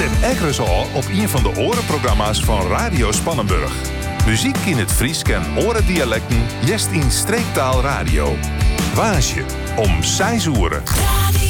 hem ekkeres al op een van de orenprogramma's van Radio Spannenburg. Muziek in het Fries en orendialecten, jest in streektaal radio. Waasje om 6 uur.